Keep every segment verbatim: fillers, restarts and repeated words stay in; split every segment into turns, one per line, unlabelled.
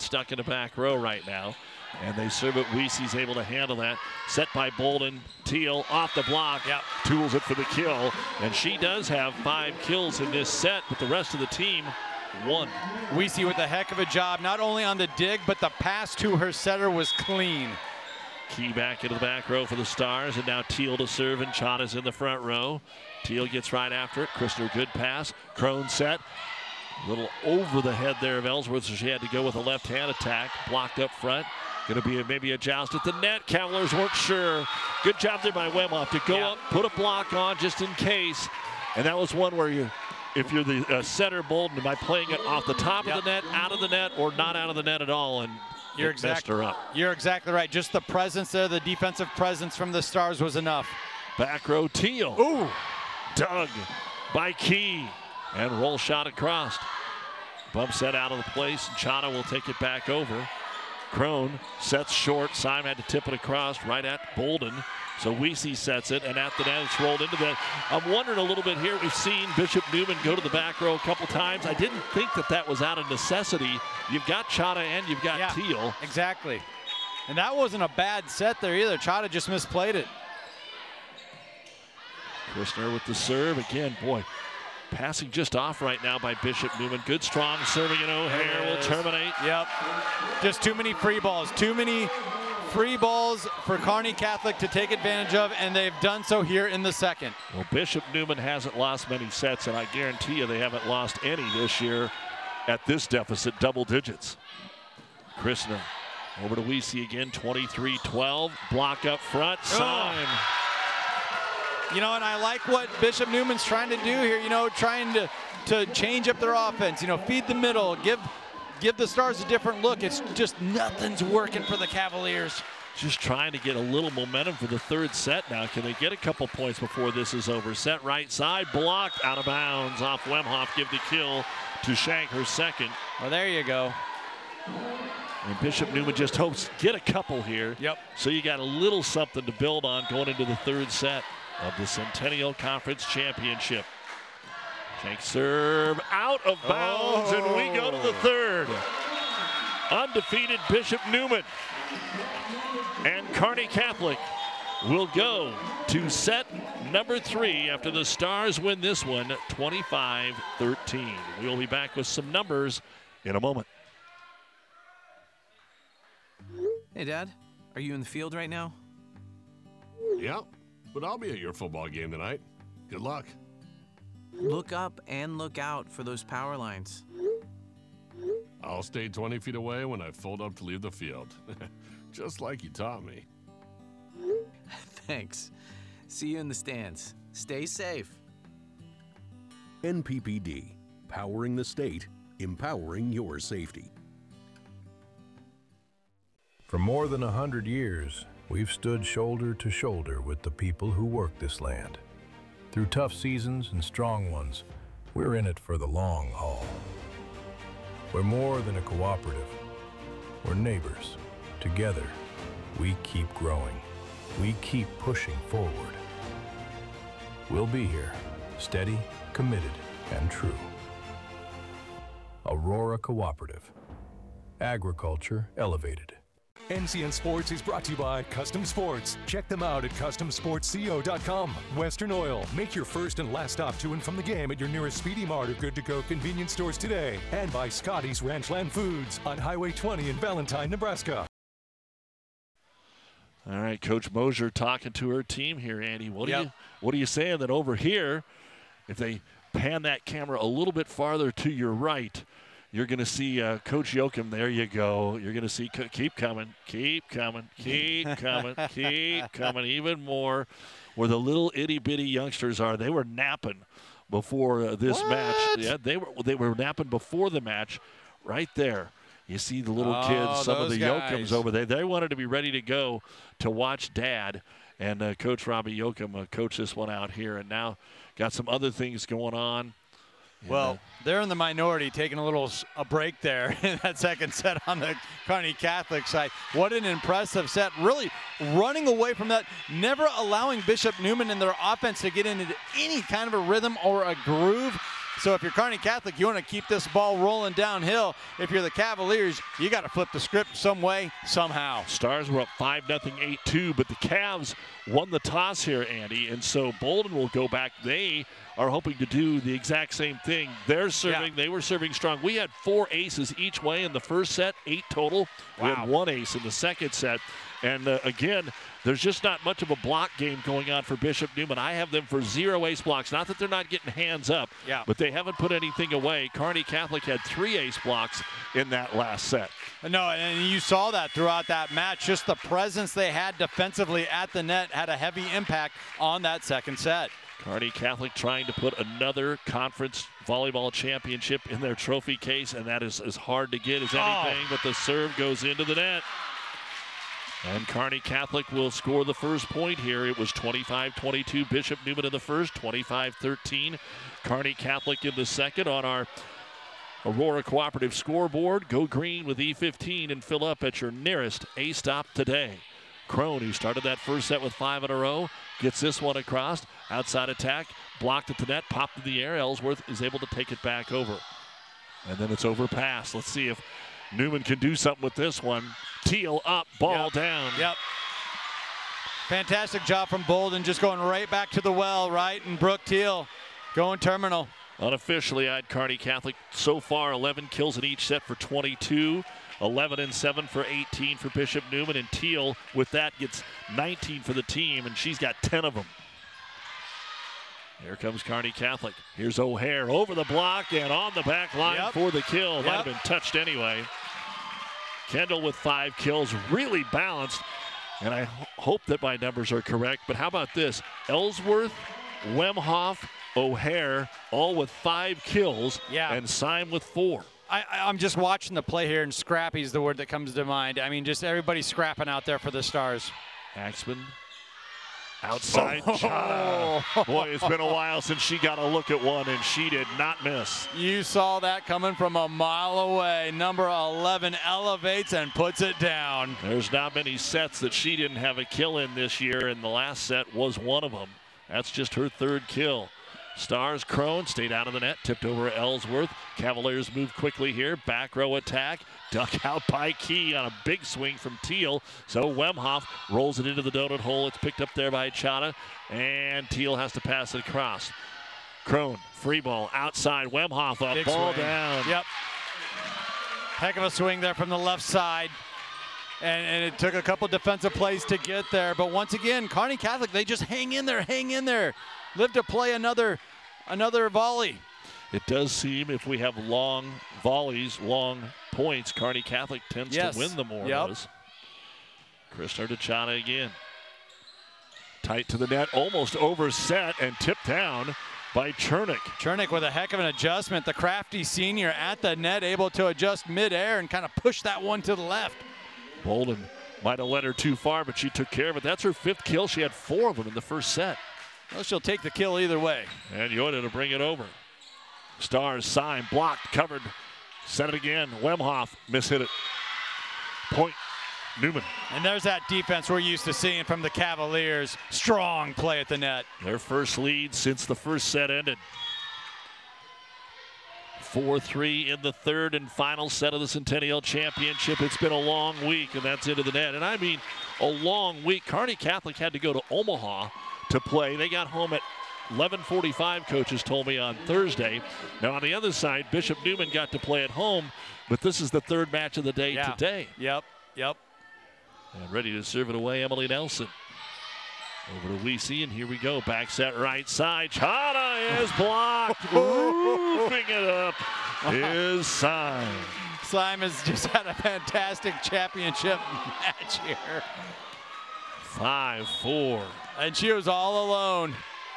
stuck in the back row right now. And they serve it. Weesey's able to handle that. Set by Bolden. Teal off the block.
Yep.
Tools it for the kill. And she does have five kills in this set, but the rest of the team, one.
Weesey with a heck of a job, not only on the dig, but the pass to her setter was clean.
Key back into the back row for the Stars, and now Teal to serve, and Chana's in the front row. Teal gets right after it. Christner, good pass. Crone set. A little over the head there of Ellsworth, so she had to go with a left-hand attack. Blocked up front. Going to be a, maybe a joust at the net. Cavaliers weren't sure. Good job there by Wemhoff to go
yeah.
up, put a block on just in case. And that was one where you, if you're the uh, setter, Bolden, by playing it off the top yep. of the net, out of the net, or not out of the net at all, and
you're
it messed
exact,
her up.
You're exactly right. Just the presence there, the defensive presence from the Stars was enough.
Back row, Teal.
Ooh.
Dug by Key. And roll shot across. Bump set out of the place, and Chana will take it back over. Crone sets short. Simon had to tip it across right at Bolden. So Weesey sets it, and at the net, it's rolled into that. I'm wondering a little bit here. We've seen Bishop Neumann go to the back row a couple times. I didn't think that that was out of necessity. You've got Chana and you've got
yeah,
Teal.
Exactly. And that wasn't a bad set there either. Chana just misplayed it.
Christner with the serve. Again, boy, passing just off right now by Bishop Neumann. Good, strong serving, and O'Hare will terminate.
Yep. Just too many free balls. Too many free balls for Kearney Catholic to take advantage of, and they've done so here in the second.
Well, Bishop Neumann hasn't lost many sets, and I guarantee you they haven't lost any this year at this deficit, double digits. Christner over to Weesey again, twenty-three twelve. Block up front, Sign.
You know, and I like what Bishop Neumann's trying to do here, you know, trying to, to change up their offense, you know, feed the middle, give give the Stars a different look. It's just nothing's working for the Cavaliers.
Just trying to get a little momentum for the third set now. Can they get a couple points before this is over? Set right side, blocked, out of bounds off Wemhoff. Give the kill to Shank, her second.
Well, there you go.
And Bishop Neumann just hopes to get a couple here.
Yep.
So you got a little something to build on going into the third set of the Centennial Conference Championship. Shank serve out of bounds, oh. and we go to the third. Undefeated Bishop Neumann and Kearney Catholic will go to set number three after the Stars win this one twenty-five thirteen. We will be back with some numbers in a moment.
Hey, Dad, are you in the field right now?
Yeah, but I'll be at your football game tonight. Good luck.
Look up and look out for those power lines.
I'll stay twenty feet away when I fold up to leave the field. Just like you taught me.
Thanks. See you in the stands. Stay safe.
N P P D, powering the state, empowering your safety.
For more than a hundred years, we've stood shoulder to shoulder with the people who work this land. Through tough seasons and strong ones, we're in it for the long haul. We're more than a cooperative. We're neighbors. Together, we keep growing. We keep pushing forward. We'll be here, steady, committed, and true. Aurora Cooperative. Agriculture elevated.
N C N Sports is brought to you by Custom Sports. Check them out at custom sports co dot com. Western Oil. Make your first and last stop to and from the game at your nearest Speedy Mart or Good to Go convenience stores today. And by Scotty's Ranchland Foods on Highway twenty in Valentine, Nebraska.
All right, Coach Mosier talking to her team here, Andy. What
yep.
are you what are you saying that over here, if they pan that camera a little bit farther to your right, you're going to see uh, Coach Yoakum. There you go. You're going to see – keep coming, keep coming, keep coming, keep coming, even more. Where the little itty-bitty youngsters are, they were napping before uh, this
what?
match. Yeah, they were they were napping before the match right there. You see the little
oh,
kids, some of the
guys.
Yoakums over there. They wanted to be ready to go to watch Dad. And uh, Coach Robbie Yoakum uh, coached this one out here. And now got some other things going on.
Well, they're in the minority, taking a little a break there in that second set on the Kearney Catholic side. What an impressive set. Really running away from that, never allowing Bishop Neumann and their offense to get into any kind of a rhythm or a groove. So if you're Kearney Catholic, you want to keep this ball rolling downhill. If you're the Cavaliers, you got to flip the script some way, somehow.
Stars were up five nothing, eight two, but the Cavs won the toss here, Andy, and so Bolden will go back. They are hoping to do the exact same thing. They're serving. Yeah. They were serving strong. We had four aces each way in the first set, eight total. Wow. We had one ace in the second set. And uh, again, there's just not much of a block game going on for Bishop Neumann. I have them for zero ace blocks. Not that they're not getting hands up,
yeah.
but they haven't put anything away. Kearney Catholic had three ace blocks in that last set.
No, and you saw that throughout that match. Just the presence they had defensively at the net had a heavy impact on that second set.
Kearney Catholic trying to put another conference volleyball championship in their trophy case, and that is as hard to get as anything, oh. but the serve goes into the net. And Kearney Catholic will score the first point here. It was twenty-five twenty-two Bishop Neumann in the first, twenty-five thirteen Kearney Catholic in the second. On our Aurora Cooperative scoreboard, go green with E fifteen and fill up at your nearest A-stop today. Crone, who started that first set with five in a row, gets this one across. Outside attack, blocked at the net, popped in the air. Ellsworth is able to take it back over. And then it's overpass. Let's see if Neumann can do something with this one. Teal up, ball
yep.
down.
Yep. Fantastic job from Bolden, just going right back to the well, right? And Brooke Teal going terminal.
Unofficially, I had Kearney Catholic so far eleven kills in each set for twenty-two. eleven and seven for eighteen for Bishop Neumann. And Teal, with that, gets nineteen for the team, and she's got ten of them. Here comes Kearney Catholic. Here's O'Hare over the block and on the back line
yep.
for the kill.
Yep.
Might have been touched anyway. Kendall with five kills, really balanced. And I ho- hope that my numbers are correct. But how about this? Ellsworth, Wemhoff, O'Hare, all with five kills.
Yeah.
And Syme with four.
I, I'm just watching the play here, and scrappy is the word that comes to mind. I mean, just everybody scrapping out there for the Stars.
Axman. Outside
oh.
Chana. Boy, it's been a while since she got a look at one, and she did not miss.
You saw that coming from a mile away. Number eleven elevates and puts it down.
There's not many sets that she didn't have a kill in this year, and the last set was one of them. That's just her third kill. Stars Crone stayed out of the net, tipped over Ellsworth. Cavaliers move quickly here. Back row attack. Duck out by Key on a big swing from Teal. So Wemhoff rolls it into the donut hole. It's picked up there by Chana. And Teal has to pass it across. Crone, free ball outside. Wemhoff up,
big
ball
swing.
down.
Yep. Heck of a swing there from the left side. And, and it took a couple defensive plays to get there. But once again, Kearney Catholic, they just hang in there, hang in there. Live to play another another volley.
It does seem if we have long volleys, long points, Kearney Catholic tends
yes.
to win the more
yep.
of those. Krishna Dechana again. Tight to the net, almost overset and tipped down by Chernick.
Chernick with a heck of an adjustment. The crafty senior at the net, able to adjust midair and kind of push that one to the left.
Bolden might have led her too far, but she took care of it. That's her fifth kill. She had four of them in the first set.
Well, she'll take the kill either way.
And Yoda to bring it over. Stars, Syme, blocked, covered. Set it again. Wemhoff mishit it. Point, Neumann.
And there's that defense we're used to seeing from the Cavaliers. Strong play at the net.
Their first lead since the first set ended. four three in the third and final set of the Centennial Championship. It's been a long week, and that's into the net. And I mean, a long week. Kearney Catholic had to go to Omaha to play. They got home at eleven forty-five, coaches told me on Thursday. Now on the other side, Bishop Neumann got to play at home, but this is the third match of the day
yeah.
today.
Yep, yep.
And ready to serve it away, Emily Nelson. Over to Weesey, and here we go. Back set right side. Chana is blocked. Roofing it up is Syme.
Syme has just had a fantastic championship match here.
five four.
And she was all alone.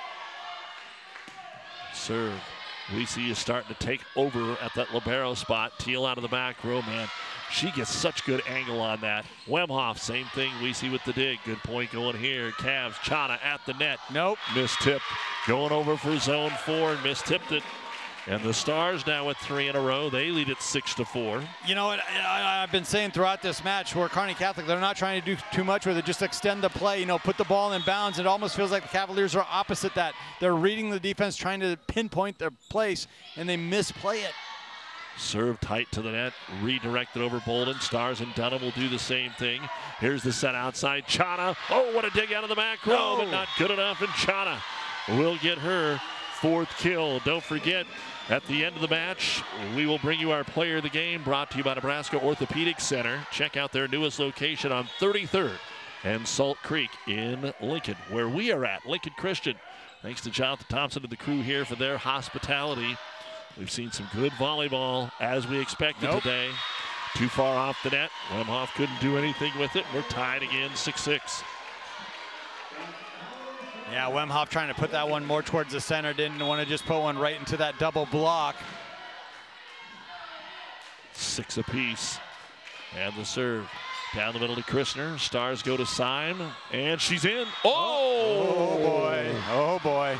Serve. Weesey is starting to take over at that libero spot. Teal out of the back row, man. She gets such good angle on that. Wemhoff, same thing. Weesey with the dig. Good point going here. Cavs, Chana at the net.
Nope.
Mistipped. Going over for zone four and mistipped it. And the Stars now with three in a row. They lead it six to four.
You know what I, I've been saying throughout this match, where Kearney Catholic, they're not trying to do too much with it, just extend the play, you know, put the ball in bounds. It almost feels like the Cavaliers are opposite that. They're reading the defense, trying to pinpoint their place, and they misplay it.
Serve tight to the net, redirected over Bolden. Stars and Dunham will do the same thing. Here's the set outside. Chana. Oh, what a dig out of the back row,
No.
but not good enough. And Chana will get her fourth kill. Don't forget, at the end of the match, we will bring you our player of the game, brought to you by Nebraska Orthopedic Center. Check out their newest location on thirty-third and Salt Creek in Lincoln, where we are at, Lincoln Christian. Thanks to Jonathan Thompson and the crew here for their hospitality. We've seen some good volleyball, as we expected
Nope.
today. Too far off the net. Wemhoff couldn't do anything with it. We're tied again, six six.
Yeah, Wemhoff trying to put that one more towards the center. Didn't want to just put one right into that double block.
Six apiece. And the serve. Down the middle to Christner. Stars go to Syme. And she's in. Oh!
Oh, boy. Oh, boy.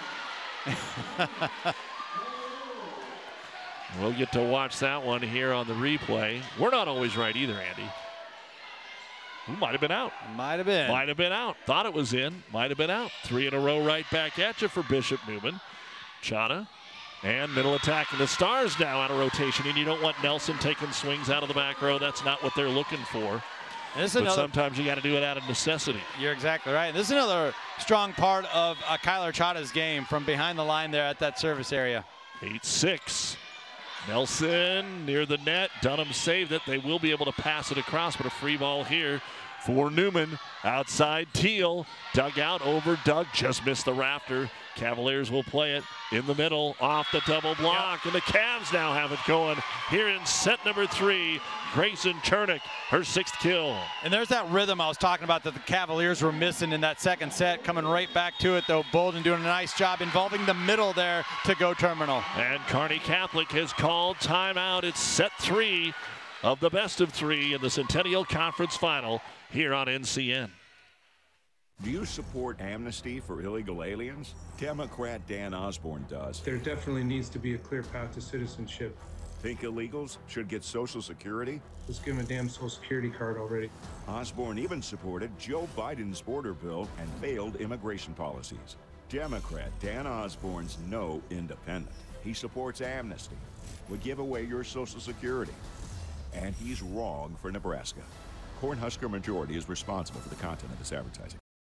We'll get to watch that one here on the replay. We're not always right either, Andy. Who might have been out?
Might have been.
Might have been out. Thought it was in. Might have been out. Three in a row right back at you for Bishop Neumann. Chana. And middle attack. And the Stars now out of rotation. And you don't want Nelson taking swings out of the back row. That's not what they're looking for.
This is
But
another,
sometimes you got to do it out of necessity.
you're exactly right. This is another strong part of uh, Kyler Chada's game from behind the line there at that service area.
eight six. Nelson near the net. Dunham saved it. They will be able to pass it across, but a free ball here for Neumann. Outside Teal. Dug out over Doug. Just missed the rafter. Cavaliers will play it in the middle off the double block. And the Cavs now have it going here in set number three. Grayson Chernick, her sixth kill.
And there's that rhythm I was talking about that the Cavaliers were missing in that second set. Coming right back to it, though. Bolden doing a nice job involving the middle there to go terminal.
And Kearney Catholic has called timeout. It's set three of the best of three in the Centennial Conference Final here on N C N.
Do you support amnesty for illegal aliens? Democrat Dan Osborne does.
There definitely needs to be a clear path to citizenship.
Think illegals should get Social Security?
Just give them a damn Social Security card already.
Osborne even supported Joe Biden's border bill and failed immigration policies. Democrat Dan Osborne's no independent. He supports amnesty, would give away your Social Security. And he's wrong for Nebraska. Cornhusker Majority is responsible for the content of this advertising.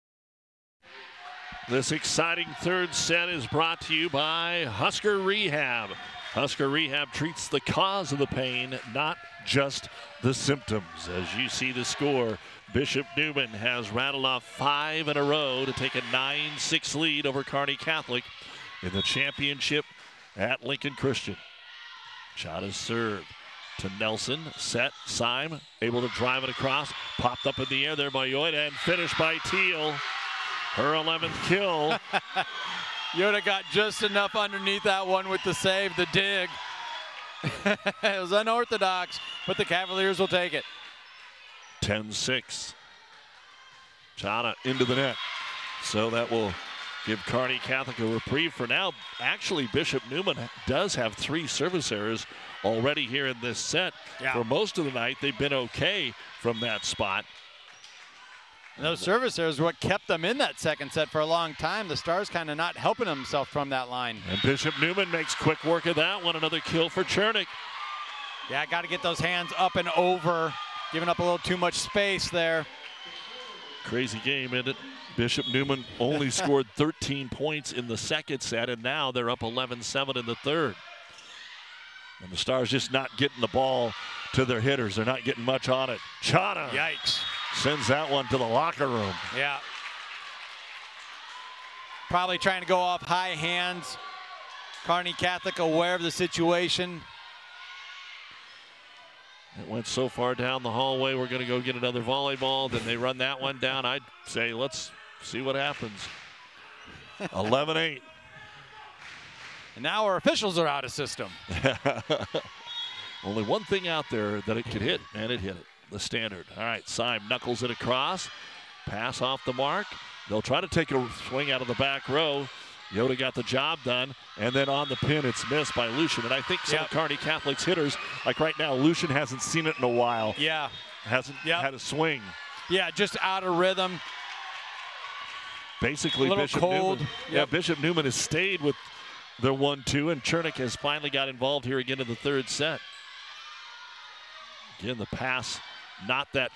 This exciting third set is brought to you by Husker Rehab. Husker Rehab treats the cause of the pain, not just the symptoms. As you see the score, Bishop Neumann has rattled off five in a row to take a nine six lead over Kearney Catholic in the championship at Lincoln Christian. Chada's serve to Nelson, set, Syme, able to drive it across, popped up in the air there by Yoda and finished by Teal. Her eleventh kill.
Yoda got just enough underneath that one with the save, the dig. It was unorthodox, but the Cavaliers will take it.
ten six. Chana into the net. So that will give Kearney Catholic a reprieve for now. Actually, Bishop Neumann does have three service errors already here in this set.
Yeah.
For most of the night, they've been okay from that spot.
And those service errors are what kept them in that second set for a long time. The Stars kind of not helping themselves from that line.
And Bishop Neumann makes quick work of that one. Another kill for Chernick.
Yeah, got to get those hands up and over. Giving up a little too much space there.
Crazy game, isn't it? Bishop Neumann only scored thirteen points in the second set, and now they're up eleven seven in the third. And the Stars just not getting the ball to their hitters. They're not getting much on it. Chana.
Yikes.
Sends that one to the locker room.
Yeah. Probably trying to go off high hands. Kearney Catholic aware of the situation.
It went so far down the hallway, we're going to go get another volleyball. Then they run that one down. I'd say let's see what happens. eleven eight.
And now our officials are out of system.
Only one thing out there that it could hit, and it hit it. The standard. All right, Syme knuckles it across. Pass off the mark. They'll try to take a swing out of the back row. Yoda got the job done, and then on the pin, it's missed by Lucian. And I think some
Yep.
of Kearney Catholic's hitters, like right now, Lucian hasn't seen it in a while.
Yeah.
Hasn't
Yep.
had a swing.
Yeah, just out of rhythm.
Basically,
A little
Bishop
cold.
Newman.
Yep.
Yeah, Bishop Newman has stayed with the one two, and Chernick has finally got involved here again in the third set. Again, the pass not that